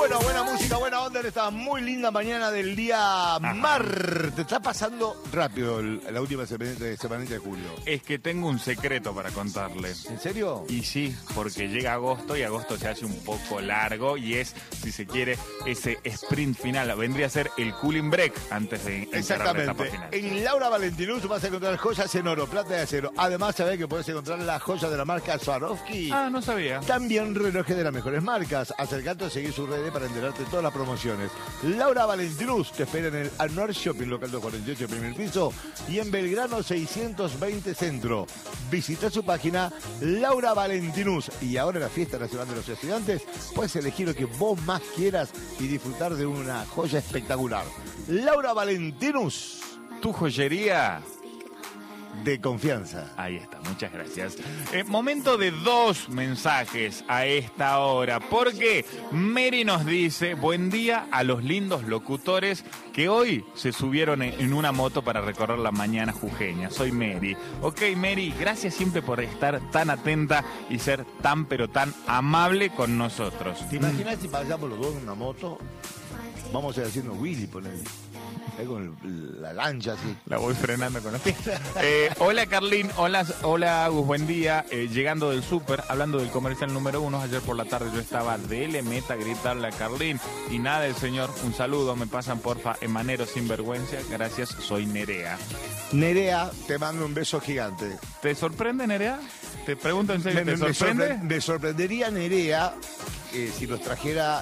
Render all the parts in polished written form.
Bueno, buena música, buena onda en esta muy linda mañana del día martes. Está pasando rápido la última semanita de julio. Es que tengo un secreto para contarle. ¿En serio? Y sí, porque llega agosto y agosto se hace un poco largo y es, si se quiere, ese sprint final. Vendría a ser el cooling break antes de encarar la etapa final. En Laura Valentinus vas a encontrar joyas en oro, plata y acero. Además, sabés que podés encontrar las joyas de la marca Swarovski. Ah, no sabía. También relojes de las mejores marcas. Acercate a seguir sus redes para enterarte de todas las promociones. Laura Valentinus te espera en el Anuar Shopping Local 248, primer piso, y en Belgrano 620 Centro. Visita su página Laura Valentinus. Y ahora en la fiesta nacional de los estudiantes puedes elegir lo que vos más quieras y disfrutar de una joya espectacular. Laura Valentinus, Tu joyería de confianza. Ahí está, muchas gracias. Momento de 2 mensajes a esta hora, porque Mary nos dice: buen día a los lindos locutores que hoy se subieron en una moto para recorrer la mañana jujeña. Soy Mary. Ok, Mary, gracias siempre por estar tan atenta y ser tan pero tan amable con nosotros. ¿Te imaginas si pasamos los dos en una moto? Vamos a ir haciendo Willy, ponele. Con la lancha así. La voy frenando con los pies. Hola Carlín, hola Agus, buen día. Llegando del súper, hablando del comercial número 1, ayer por la tarde yo estaba de meta a gritarle a Carlín y nada, el señor, un saludo, me pasan porfa, Emanero sinvergüenza, gracias, soy Nerea. Nerea, te mando un beso gigante. ¿Te sorprende, Nerea? Te pregunto en serio, ¿te sorprende? Me sorprendería, Nerea, si nos trajera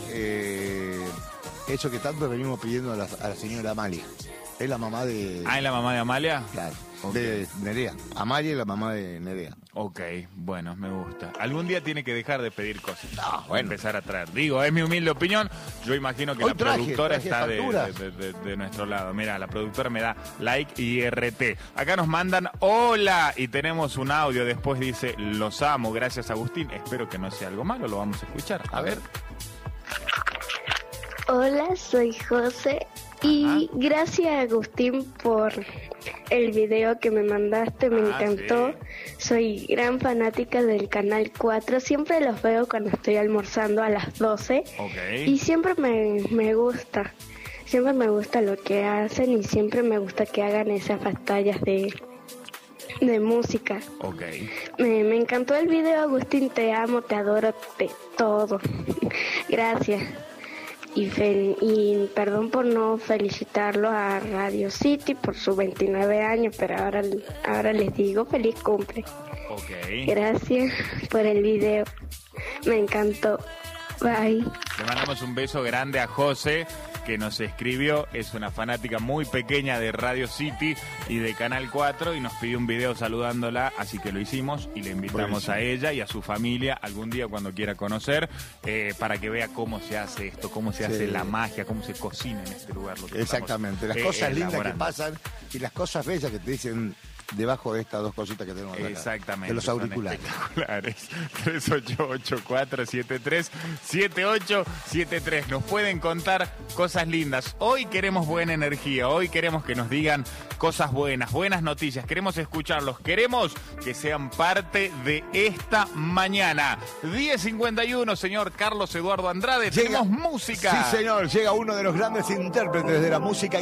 eso que tanto venimos pidiendo a la señora Amalia. Es la mamá de... Ah, ¿es la mamá de Amalia? Claro, okay. De Nerea. Amalia es la mamá de Nerea. Ok, bueno, me gusta. Algún día tiene que dejar de pedir cosas. No, bueno. Empezar a traer. Digo, es mi humilde opinión. Yo imagino que Hoy la productora traje está facturas. de nuestro lado. Mira, la productora me da like y RT. Acá nos mandan hola y tenemos un audio. Después dice, los amo. Gracias, Agustín. Espero que no sea algo malo. Lo vamos a escuchar. A ver. Hola, soy José y gracias Agustín por el video que me mandaste, me encantó. Sí. Soy gran fanática del Canal 4, siempre los veo cuando estoy almorzando a las 12 y siempre me gusta lo que hacen y siempre me gusta que hagan esas batallas de música. Me encantó el video, Agustín, te amo, te adoro, de todo. Gracias. Y perdón por no felicitarlo a Radio City por sus 29 años, pero ahora les digo feliz cumple. Gracias por el video, me encantó. Bye. Le mandamos un beso grande a José, que nos escribió, es una fanática muy pequeña de Radio City y de Canal 4 y nos pidió un video saludándola, así que lo hicimos y le invitamos a ella y a su familia algún día cuando quiera conocer, para que vea cómo se hace esto, cómo se hace la magia, cómo se cocina en este lugar. Exactamente, las cosas lindas que pasan y las cosas bellas que te dicen debajo de estas dos cositas que tenemos acá. Exactamente. De los auriculares. 3844737873. Nos pueden contar cosas lindas. Hoy queremos buena energía. Hoy queremos que nos digan cosas buenas, buenas noticias. Queremos escucharlos. Queremos que sean parte de esta mañana. 10:51, señor Carlos Eduardo Andrade. Tenemos música. Sí, señor. Llega uno de los grandes intérpretes de la música